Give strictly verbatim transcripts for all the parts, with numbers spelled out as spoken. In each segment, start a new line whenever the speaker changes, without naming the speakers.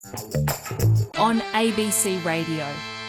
On A B C Radio.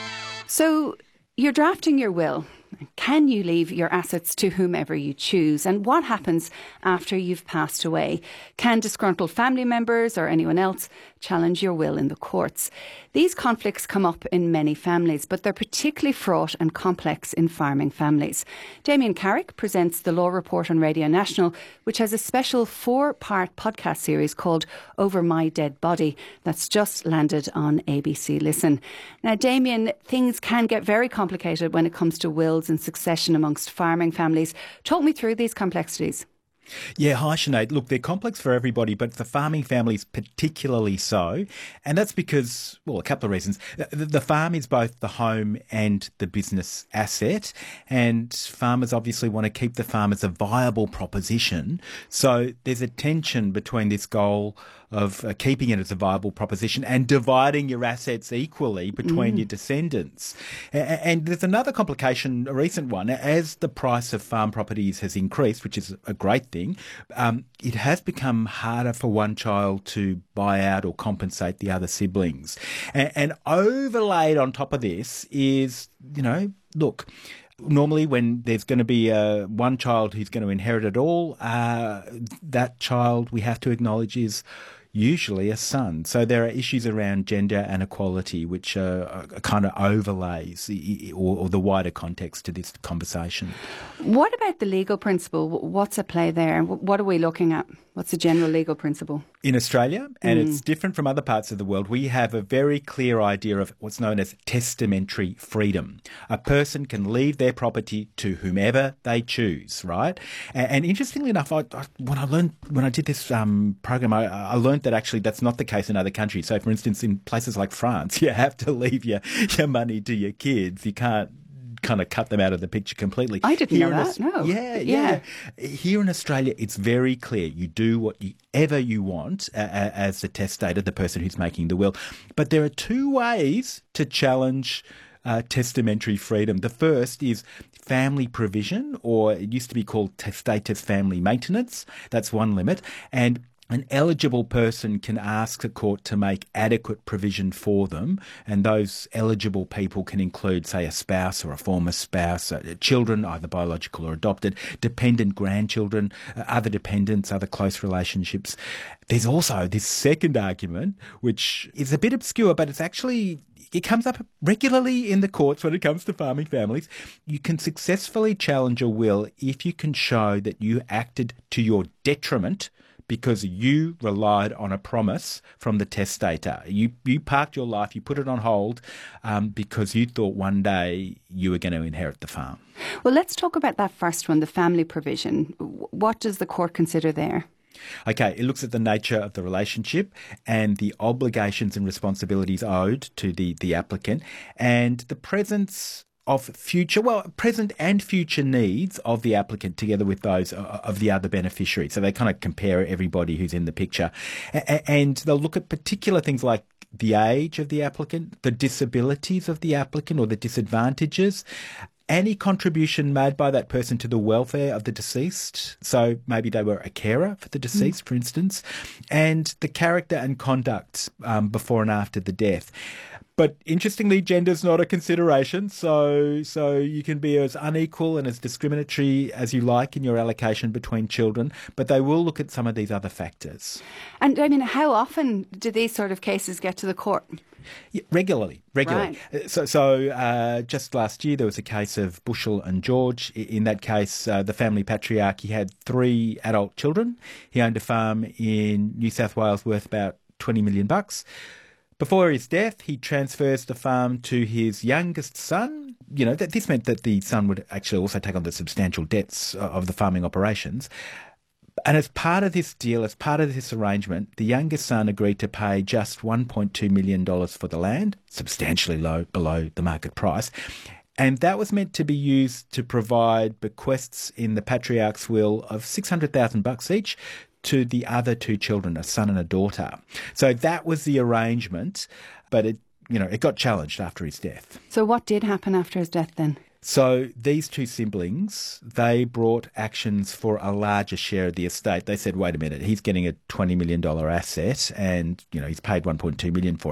So you're drafting your will. Can you leave your assets to whomever you choose? And what happens after you've passed away? Can disgruntled family members or anyone else challenge your will in the courts? These conflicts come up in many families, but they're particularly fraught and complex in farming families. Damien Carrick presents the Law Report on Radio National, which has a special four-part podcast series called Over My Dead Body that's just landed on A B C Listen. Now, Damien, things can get very complicated when it comes to wills and succession amongst farming families. Talk me through these complexities.
Yeah, hi Sinead. Look, they're complex for everybody, but for farming families particularly so. And that's because, well, a couple of reasons. The, the farm is both the home and the business asset, and farmers obviously want to keep the farm as a viable proposition. So there's a tension between this goal of uh, keeping it as a viable proposition and dividing your assets equally between mm. your descendants. And, and there's another complication, a recent one. As the price of farm properties has increased, which is a great thing, um, it has become harder for one child to buy out or compensate the other siblings. And, and overlaid on top of this is, you know, look, normally when there's going to be uh, one child who's going to inherit it all, uh, that child, we have to acknowledge, is usually a son. So there are issues around gender and equality which uh, kind of overlays the, or, or the wider context to this conversation.
What about the legal principle? What's at play there? What are we looking at? What's the general legal principle?
In Australia, and
mm.
it's different from other parts of the world, we have a very clear idea of what's known as testamentary freedom. A person can leave their property to whomever they choose, right? And, and interestingly enough, I, I, when I learned, when I did this um, program, I, I learned that actually that's not the case in other countries. So, for instance, in places like France, you have to leave your, your money to your kids. You can't kind of cut them out of the picture completely.
I didn't
Here
know that,
Aus-
no.
Yeah, yeah,
yeah.
Here in Australia, it's very clear. You do whatever you want uh, as the testator, the person who's making the will. But there are two ways to challenge uh, testamentary freedom. The first is family provision, or it used to be called testator's family maintenance. That's one limit. And an eligible person can ask the court to make adequate provision for them, and those eligible people can include, say, a spouse or a former spouse, uh, children, either biological or adopted, dependent grandchildren, uh, other dependents, other close relationships. There's also this second argument, which is a bit obscure, but it's actually... it comes up regularly in the courts when it comes to farming families. You can successfully challenge a will if you can show that you acted to your detriment because you relied on a promise from the testator. You you parked your life, you put it on hold um, because you thought one day you were going to inherit the farm.
Well, let's talk about that first one, the family provision. What does the court consider there?
Okay, it looks at the nature of the relationship and the obligations and responsibilities owed to the, the applicant and the presence of future, well, present and future needs of the applicant together with those of the other beneficiaries. So they kind of compare everybody who's in the picture. And they'll look at particular things like the age of the applicant, the disabilities of the applicant or the disadvantages, any contribution made by that person to the welfare of the deceased. So maybe they were a carer for the deceased, mm. for instance, and the character and conduct um, before and after the death. But interestingly, gender's not a consideration, so so you can be as unequal and as discriminatory as you like in your allocation between children, but they will look at some of these other factors.
And, I mean, how often do these sort of cases get to the court?
Yeah, regularly, regularly.
Right.
So, so uh, just last year there was a case of Bushell and George. In that case, uh, the family patriarch, he had three adult children. He owned a farm in New South Wales worth about twenty million bucks. Before his death, he transfers the farm to his youngest son. You know, that this meant that the son would actually also take on the substantial debts of the farming operations. And as part of this deal, as part of this arrangement, the youngest son agreed to pay just one point two million dollars for the land, substantially low below the market price. And that was meant to be used to provide bequests in the patriarch's will of six hundred thousand bucks each to the other two children, a son and a daughter. So that was the arrangement, but it, you know, it got challenged after his death.
So what did happen after his death then?
So these two siblings, they brought actions for a larger share of the estate. They said, wait a minute, he's getting a twenty million dollars asset and, you know, he's paid one point two million dollars for it.